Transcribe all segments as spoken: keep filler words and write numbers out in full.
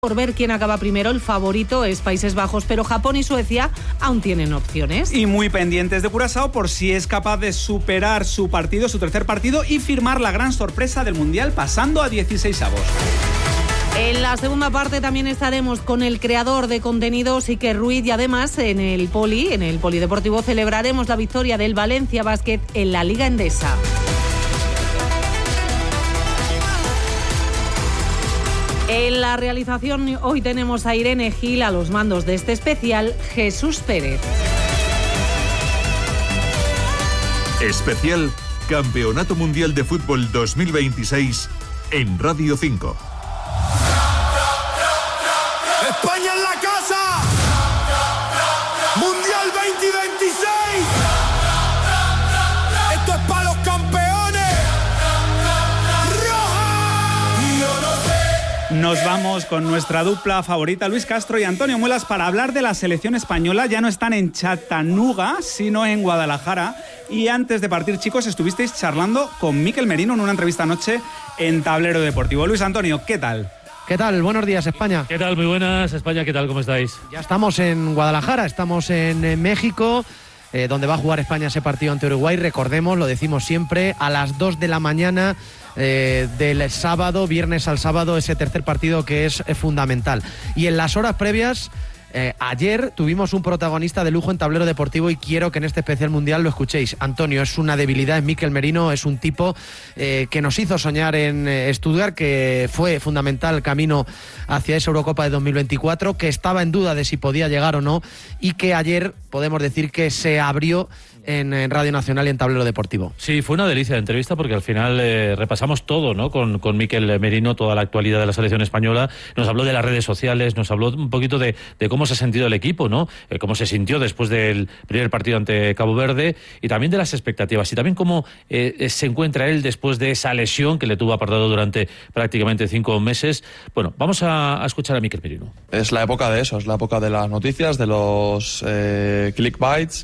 Por ver quién acaba primero, el favorito es Países Bajos, pero Japón y Suecia aún tienen opciones. Y muy pendientes de Curazao por si es capaz de superar su partido, su tercer partido, y firmar la gran sorpresa del Mundial pasando a dieciseisavos. En la segunda parte también estaremos con el creador de contenidos, Iker Ruiz, y además en el Poli, en el Polideportivo, celebraremos la victoria del Valencia Basket en la Liga Endesa. En la realización hoy tenemos a Irene Gil, a los mandos de este especial, Jesús Pérez. Especial Campeonato Mundial de Fútbol dos mil veintiséis en Radio cinco. ¡España en la casa! ¡Mundial veinte veintiséis! ¡Esto es para los campeones! Nos vamos con nuestra dupla favorita, Luis Castro y Antonio Muelas, para hablar de la selección española. Ya no están en Chattanooga, sino en Guadalajara. Y antes de partir, chicos, estuvisteis charlando con Mikel Merino en una entrevista anoche en Tablero Deportivo. Luis Antonio, ¿qué tal? ¿Qué tal? Buenos días, España. ¿Qué tal? Muy buenas, España. ¿Qué tal? ¿Cómo estáis? Ya estamos en Guadalajara, estamos en, en México, eh, donde va a jugar España ese partido ante Uruguay. Recordemos, lo decimos siempre, a las dos de la mañana eh, del sábado, viernes al sábado, ese tercer partido que es eh, fundamental. Y en las horas previas, eh, ayer tuvimos un protagonista de lujo en Tablero Deportivo y quiero que en este especial mundial lo escuchéis. Antonio, es una debilidad, es Mikel Merino, es un tipo eh, que nos hizo soñar en eh, Stuttgart, que fue fundamental el camino hacia esa Eurocopa de dos mil veinticuatro, que estaba en duda de si podía llegar o no y que ayer podemos decir que se abrió En, en Radio Nacional y en Tablero Deportivo. Sí, fue una delicia de entrevista porque al final eh, repasamos todo, ¿no? Con, con Mikel Merino, toda la actualidad de la selección española. Nos habló de las redes sociales, nos habló un poquito de, de cómo se ha sentido el equipo, ¿no? Eh, cómo se sintió después del primer partido ante Cabo Verde y también de las expectativas y también cómo eh, se encuentra él después de esa lesión que le tuvo apartado durante prácticamente cinco meses. Bueno, vamos a, a escuchar a Mikel Merino. Es la época de eso, es la época de las noticias, de los eh, clickbites,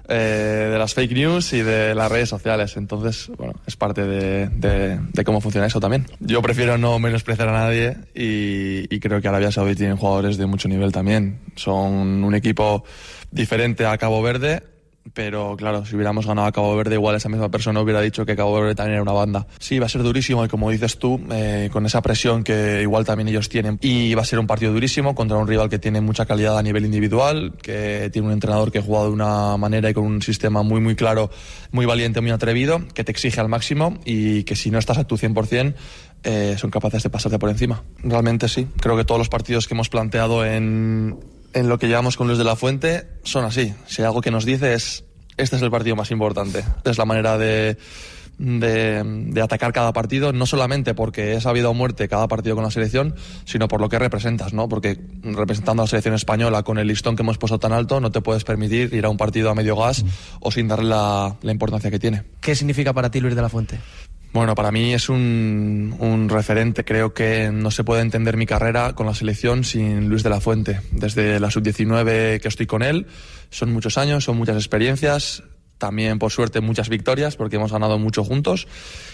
Eh, de las fake news y de las redes sociales. Entonces, bueno, es parte de, de, de cómo funciona eso también. Yo prefiero no menospreciar a nadie y, y creo que Arabia Saudí tiene jugadores de mucho nivel también. Son un equipo diferente a Cabo Verde, pero claro, si hubiéramos ganado a Cabo Verde, igual esa misma persona hubiera dicho que Cabo Verde también era una banda. Sí, va a ser durísimo y como dices tú, eh, con esa presión que igual también ellos tienen, y va a ser un partido durísimo contra un rival que tiene mucha calidad a nivel individual, que tiene un entrenador que ha jugado de una manera y con un sistema muy muy claro, muy valiente, muy atrevido, que te exige al máximo y que si no estás a tu cien por ciento eh, son capaces de pasarte por encima. Realmente sí, creo que todos los partidos que hemos planteado en... en lo que llevamos con Luis de la Fuente son así. Si hay algo que nos dice es, este es el partido más importante. Es la manera de, de, de atacar cada partido, no solamente porque es a vida o muerte cada partido con la selección, sino por lo que representas, ¿no? Porque representando a la selección española con el listón que hemos puesto tan alto, no te puedes permitir ir a un partido a medio gas o sin darle la, la importancia que tiene. ¿Qué significa para ti Luis de la Fuente? Bueno, para mí es un, un referente. Creo que no se puede entender mi carrera con la selección sin Luis de la Fuente. Desde la sub diecinueve que estoy con él, son muchos años, son muchas experiencias, también por suerte muchas victorias porque hemos ganado mucho juntos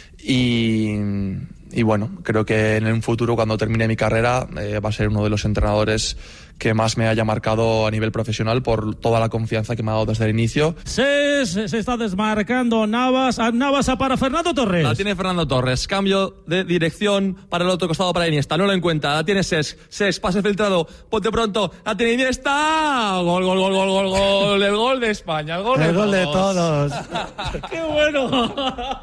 y, y bueno, creo que en un futuro cuando termine mi carrera eh, va a ser uno de los entrenadores que más me haya marcado a nivel profesional por toda la confianza que me ha dado desde el inicio. Se, se está desmarcando Navas, Navas para Fernando Torres. La tiene Fernando Torres, cambio de dirección para el otro costado para Iniesta, no lo encuentra, la tiene Cesc, Cesc, pase filtrado, ponte pronto, la tiene Iniesta, gol, gol, gol, gol, gol, gol, el gol de España, el gol, el de, gol todos. de todos. ¡Qué bueno!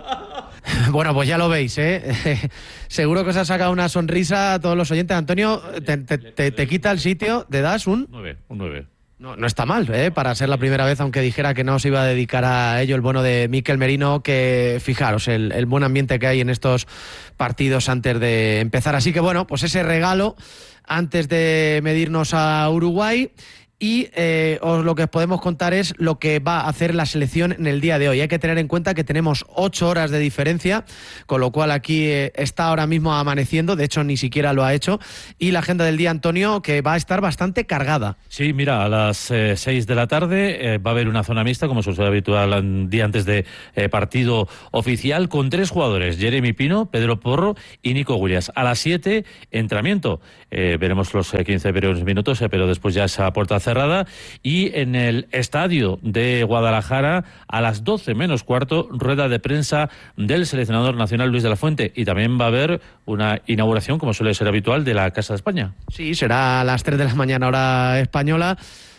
Bueno, pues ya lo veis, ¿eh? Seguro que os ha sacado una sonrisa a todos los oyentes. Antonio, te, te, te, te quita el sitio, ¿te das un? nueve, un nueve. No, no está mal, ¿eh? Para ser la primera vez, aunque dijera que no se iba a dedicar a ello, el bueno de Mikel Merino, que fijaros, el, el buen ambiente que hay en estos partidos antes de empezar. Así que bueno, pues ese regalo antes de medirnos a Uruguay. Y eh, os lo que os podemos contar es lo que va a hacer la selección en el día de hoy. Hay que tener en cuenta que tenemos ocho horas de diferencia, con lo cual aquí eh, está ahora mismo amaneciendo, de hecho ni siquiera lo ha hecho, y la agenda del día, Antonio, que va a estar bastante cargada. Sí, mira, a las eh, seis de la tarde eh, va a haber una zona mixta, como suele ser habitual un día antes de eh, partido oficial, con tres jugadores, Jeremy Pino, Pedro Porro y Nico Williams. A las siete, entrenamiento. Eh, veremos los eh, quince primeros minutos, eh, pero después ya esa puerta cerrada. Y en el estadio de Guadalajara, a las doce menos cuarto, rueda de prensa del seleccionador nacional Luis de la Fuente. Y también va a haber una inauguración, como suele ser habitual, de la Casa de España. Sí, será a las tres de la mañana hora española.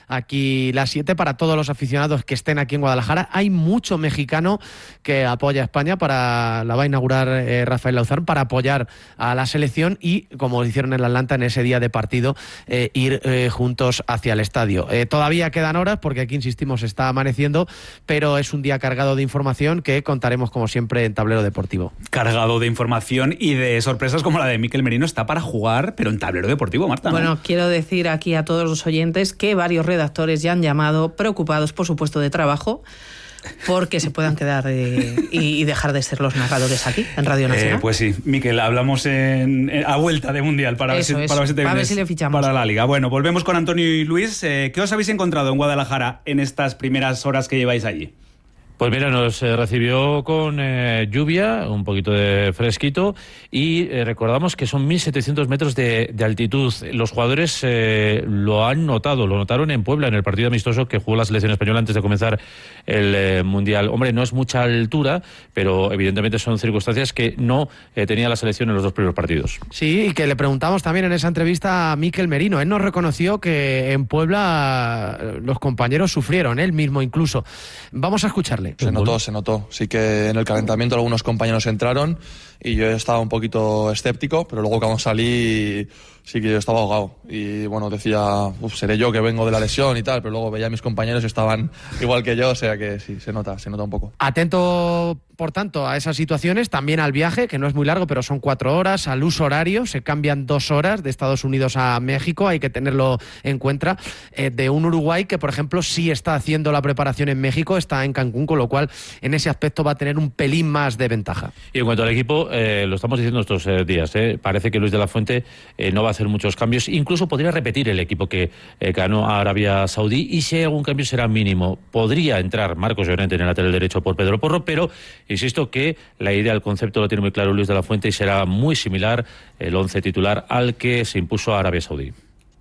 Aquí las siete para todos los aficionados que estén aquí en Guadalajara. Hay mucho mexicano que apoya a España, para la va a inaugurar eh, Rafael Lauzar, para apoyar a la selección y, como hicieron en Atlanta en ese día de partido, eh, ir eh, juntos hacia el estadio. Eh, todavía quedan horas porque aquí, insistimos, está amaneciendo, pero es un día cargado de información que contaremos, como siempre, en Tablero Deportivo. Cargado de información y de sorpresas como la de Mikel Merino. Está para jugar, pero en Tablero Deportivo, Marta, ¿no? Bueno, quiero decir aquí a todos los oyentes que varios redactores redactores ya han llamado, preocupados por su puesto de trabajo, porque se puedan quedar eh, y, y dejar de ser los narradores aquí, en Radio Nacional. Eh, pues sí, Miquel, hablamos en, en, a vuelta de Mundial para, ver si, para ver si te para vienes ver si le fichamos para la Liga. Bueno, volvemos con Antonio y Luis. Eh, ¿Qué os habéis encontrado en Guadalajara en estas primeras horas que lleváis allí? Pues mira, nos eh, recibió con eh, lluvia, un poquito de fresquito, y eh, recordamos que son mil setecientos metros de, de altitud. Los jugadores eh, lo han notado, lo notaron en Puebla, en el partido amistoso que jugó la selección española antes de comenzar el eh, Mundial. Hombre, no es mucha altura, pero evidentemente son circunstancias que no eh, tenía la selección en los dos primeros partidos. Sí, y que le preguntamos también en esa entrevista a Mikel Merino. Él nos reconoció que en Puebla los compañeros sufrieron, él mismo incluso. Vamos a escucharle. Se notó, se notó. Sí que en el calentamiento algunos compañeros entraron y yo estaba un poquito escéptico, pero luego cuando salí sí que yo estaba ahogado. Y bueno, decía, uff, seré yo que vengo de la lesión y tal, pero luego veía a mis compañeros y estaban igual que yo, o sea que sí, se nota, se nota un poco. Atento, por tanto, a esas situaciones, también al viaje, que no es muy largo, pero son cuatro horas, al uso horario, se cambian dos horas de Estados Unidos a México, hay que tenerlo en cuenta, eh, de un Uruguay que, por ejemplo, sí está haciendo la preparación en México, está en Cancún, con lo cual en ese aspecto va a tener un pelín más de ventaja. Y en cuanto al equipo, eh, lo estamos diciendo estos eh, días, eh, parece que Luis de la Fuente eh, no va a hacer muchos cambios, incluso podría repetir el equipo que eh, ganó a Arabia Saudí, y si hay algún cambio será mínimo. Podría entrar Marcos Llorente en el lateral derecho por Pedro Porro, pero insisto que la idea, el concepto lo tiene muy claro Luis de la Fuente y será muy similar el once titular al que se impuso a Arabia Saudí.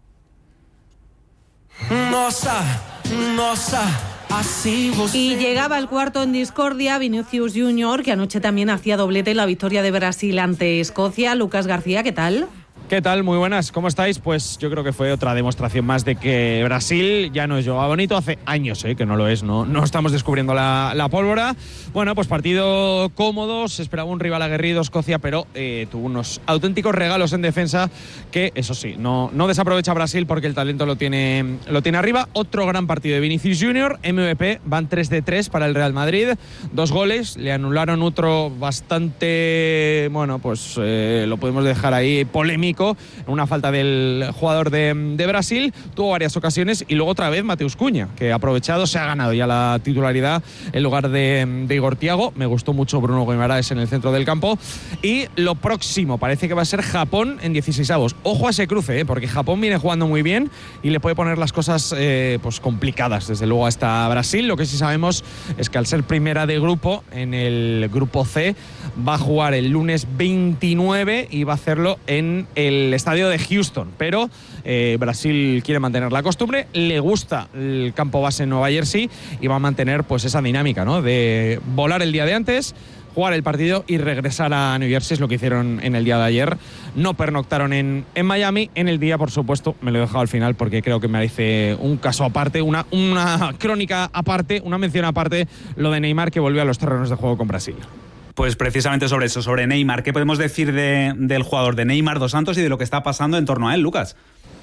Y llegaba el cuarto en discordia, Vinicius Junior, que anoche también hacía doblete en la victoria de Brasil ante Escocia. Lucas García, ¿qué tal? ¿Qué tal? Muy buenas, ¿cómo estáis? Pues yo creo que fue otra demostración más de que Brasil ya no es Joao Bonito, hace años ¿eh? que no lo es, no, no estamos descubriendo la, la pólvora. Bueno, pues partido cómodo, se esperaba un rival aguerrido, Escocia, pero eh, tuvo unos auténticos regalos en defensa que, eso sí, no, no desaprovecha Brasil porque el talento lo tiene, lo tiene arriba. Otro gran partido de Vinicius Junior, M V P, van tres de tres para el Real Madrid, dos goles, le anularon otro bastante, bueno, pues eh, lo podemos dejar ahí polémico, una falta del jugador de, de Brasil, tuvo varias ocasiones, y luego otra vez Mateus Cunha, que ha aprovechado, se ha ganado ya la titularidad en lugar de, de Igor Thiago. Me gustó mucho Bruno Guimaraes en el centro del campo. Y lo próximo parece que va a ser Japón en dieciseisavos. Ojo a ese cruce, ¿eh? porque Japón viene jugando muy bien y le puede poner las cosas eh, pues complicadas, desde luego, hasta Brasil. Lo que sí sabemos es que al ser primera de grupo, en el grupo C, va a jugar el lunes veintinueve y va a hacerlo en el el estadio de Houston, pero eh, Brasil quiere mantener la costumbre, le gusta el campo base en Nueva Jersey y va a mantener pues esa dinámica, ¿no? De volar el día de antes, jugar el partido y regresar a New Jersey, es lo que hicieron en el día de ayer. No pernoctaron en, en Miami. En el día, por supuesto, me lo he dejado al final porque creo que merece un caso aparte, una, una crónica aparte, una mención aparte, lo de Neymar, que volvió a los terrenos de juego con Brasil. Pues precisamente sobre eso, sobre Neymar, ¿qué podemos decir de, del jugador de Neymar dos Santos y de lo que está pasando en torno a él, Lucas?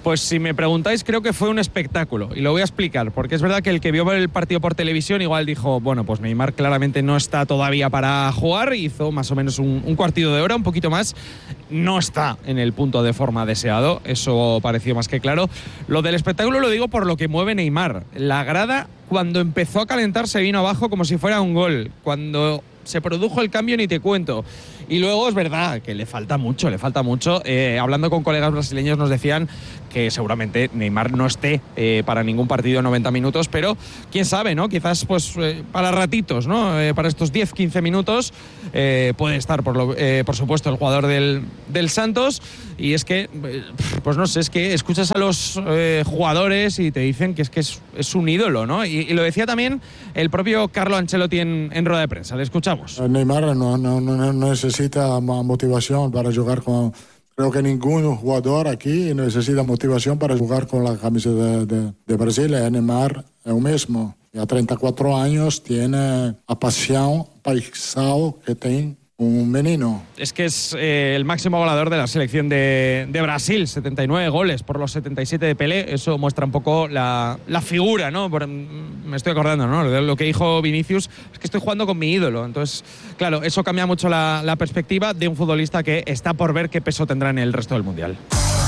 Pues si me preguntáis, creo que fue un espectáculo y lo voy a explicar, porque es verdad que el que vio el partido por televisión igual dijo, bueno, pues Neymar claramente no está todavía para jugar, hizo más o menos un, un cuartito de hora, un poquito más, no está en el punto de forma deseado, eso pareció más que claro. Lo del espectáculo lo digo por lo que mueve Neymar. La grada, cuando empezó a calentar, se vino abajo como si fuera un gol. Cuando se produjo el cambio, ni te cuento. Y luego es verdad que le falta mucho, le falta mucho. Eh, hablando con colegas brasileños nos decían que seguramente Neymar no esté eh, para ningún partido noventa minutos, pero quién sabe, ¿no? Quizás pues eh, para ratitos, ¿no? Eh, para estos diez quince minutos eh, puede estar, por, lo, eh, por supuesto, el jugador del, del Santos. Y es que, pues no sé, es que escuchas a los eh, jugadores y te dicen que es que es, es un ídolo, ¿no? Y, y lo decía también el propio Carlo Ancelotti en, en rueda de prensa. Le escuchamos. Neymar no, no, no, no necesita motivación para jugar con... Creo que ningún jugador aquí necesita motivación para jugar con la camiseta de, de, de Brasil. Neymar es el mismo. Y a treinta y cuatro años tiene la pasión paisal que tiene un menino. Es que es eh, el máximo goleador de la selección de, de Brasil, setenta y nueve goles por los setenta y siete de Pelé. Eso muestra un poco la, la figura, ¿no? Por, me estoy acordando, ¿no? De lo que dijo Vinicius, es que estoy jugando con mi ídolo. Entonces, claro, eso cambia mucho la, la perspectiva de un futbolista que está por ver qué peso tendrá en el resto del Mundial.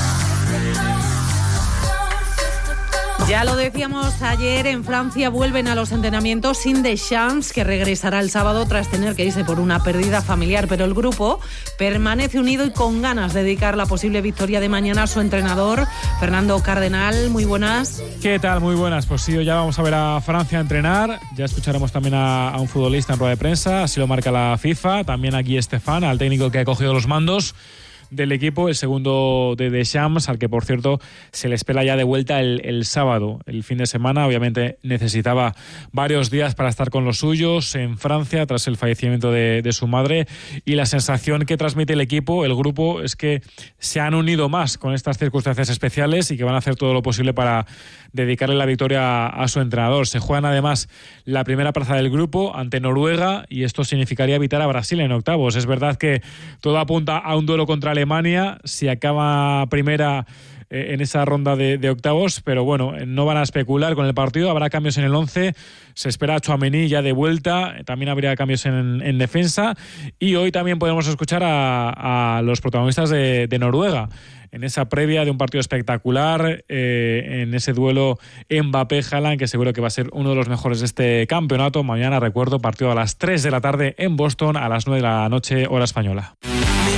Ya lo decíamos ayer, en Francia vuelven a los entrenamientos sin Deschamps, que regresará el sábado tras tener que irse por una pérdida familiar, pero el grupo permanece unido y con ganas de dedicar la posible victoria de mañana a su entrenador, Fernando Cardenal. Muy buenas. ¿Qué tal? Muy buenas. Pues sí, ya vamos a ver a Francia entrenar, ya escucharemos también a, a un futbolista en rueda de prensa, así lo marca la FIFA, también aquí Estefan, al técnico que ha cogido los mandos del equipo, el segundo de Deschamps, al que por cierto se le espera ya de vuelta el, el sábado, el fin de semana. Obviamente necesitaba varios días para estar con los suyos en Francia tras el fallecimiento de, de su madre, y la sensación que transmite el equipo, el grupo, es que se han unido más con estas circunstancias especiales y que van a hacer todo lo posible para dedicarle la victoria a, a su entrenador. Se juegan además la primera plaza del grupo ante Noruega y esto significaría evitar a Brasil en octavos. Es verdad que todo apunta a un duelo contra Alemania si acaba primera eh, en esa ronda de, de octavos, pero bueno, no van a especular con el partido. Habrá cambios en el once, se espera a Tchouaméni ya de vuelta, también habría cambios en, en defensa, y hoy también podemos escuchar a, a los protagonistas de, de Noruega en esa previa de un partido espectacular, eh, en ese duelo Mbappé-Haaland, que seguro que va a ser uno de los mejores de este campeonato. Mañana, recuerdo, partido a las tres de la tarde en Boston, a las nueve de la noche, hora española.